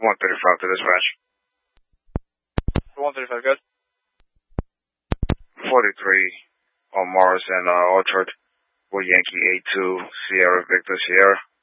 135 to dispatch. 135, good. 43 on Morris and Orchard with Yankee 82 Sierra Victor Sierra.